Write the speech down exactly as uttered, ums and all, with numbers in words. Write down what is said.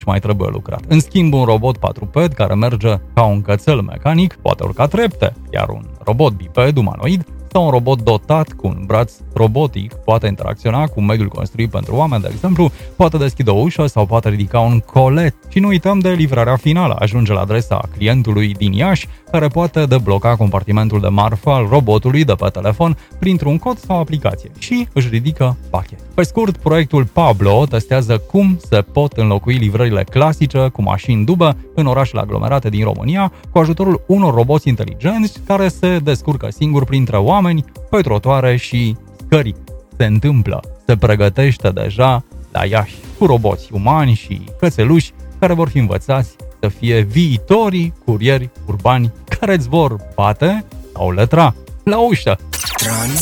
și mai trebuie lucrat. În schimb, un robot patruped care merge ca un cățel mecanic poate urca trepte, iar un robot biped umanoid sau un robot dotat cu un braț robotic poate interacționa cu mediul construit pentru oameni, de exemplu, poate deschide o ușă sau poate ridica un colet. Și nu uităm de livrarea finală, ajunge la adresa clientului din Iași, care poate debloca compartimentul de marfă al robotului de pe telefon printr-un cod sau aplicație și își ridică pachet. Pe scurt, proiectul Pablo testează cum se pot înlocui livrările clasice cu mașini dubă în orașele aglomerate din România cu ajutorul unor roboți inteligenți care se descurcă singuri printre oameni, pe trotuare și scări. Se întâmplă, se pregătește deja la Iași cu roboți umani și cățeluși care vor fi învățați să fie viitorii curieri urbani care îți vor bate sau lătra la ușă.